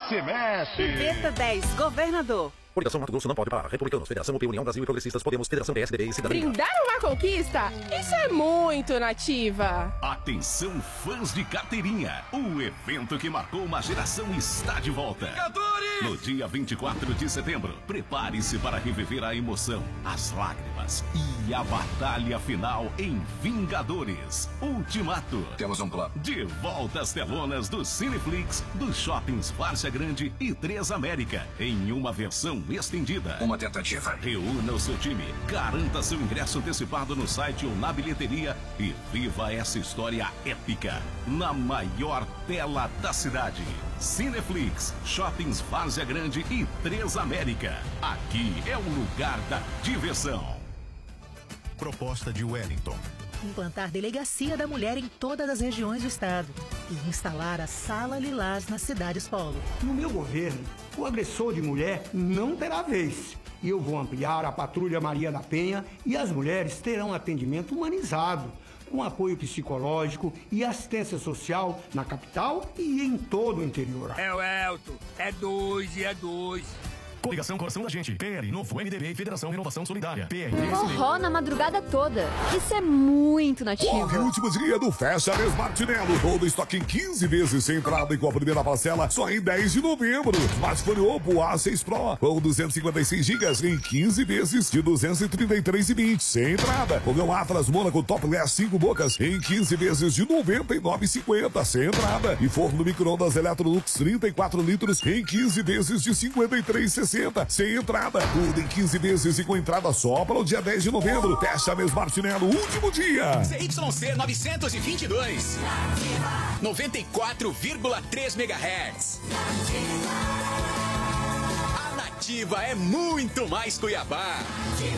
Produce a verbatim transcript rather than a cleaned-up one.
se mexe. Beta dez, governador. Coligação Mato Grosso não pode parar. Republicanos, Federação U P, União Brasil e Progressistas, Podemos, Federação P S D B e Cidadania. Brindar uma conquista? Isso é muito nativa. Atenção, fãs de carteirinha. O evento que marcou uma geração está de volta. Cadores! No dia vinte e quatro de setembro, prepare-se para reviver a emoção, as lágrimas e a batalha final em Vingadores Ultimato. Temos um plano. De volta às telonas do Cineflix, dos shoppings Várzea Grande e Três América, em uma versão estendida. Uma tentativa. Reúna o seu time, garanta seu ingresso antecipado no site ou na bilheteria e viva essa história épica na maior tela da cidade. Cineflix, Shoppings Várzea Grande e Três América. Aqui é o lugar da diversão. Proposta de Wellington. Implantar delegacia da mulher em todas as regiões do estado e instalar a Sala Lilás nas cidades polo. No meu governo, o agressor de mulher não terá vez. E eu vou ampliar a Patrulha Maria da Penha e as mulheres terão atendimento humanizado, com apoio psicológico e assistência social na capital e em todo o interior. É o Elton, é dois e é dois. Coligação Coração da Gente, P L, Novo M D B e Federação Renovação Solidária. P R. Forró na madrugada toda. Isso é muito nativo. Corre o último dia do Fecha Mês Martinello. Todo estoque em quinze vezes sem entrada e com a primeira parcela só em dez de novembro. Smartphone Oppo A seis Pro com duzentos e cinquenta e seis gigas em quinze vezes de duzentos e trinta e três reais e vinte sem entrada. Fogão Atlas Monaco Topless cinco bocas em quinze vezes de noventa e nove reais e cinquenta sem entrada. E forno micro-ondas Electrolux trinta e quatro litros em quinze vezes de cinquenta e três reais e sessenta sem entrada. Tudo em quinze vezes e com entrada só para o dia dez de novembro. Fecha Mês Martinello, último dia. C Y C novecentos e vinte e dois. noventa e quatro vírgula três megahertz. A Nativa é muito mais Cuiabá.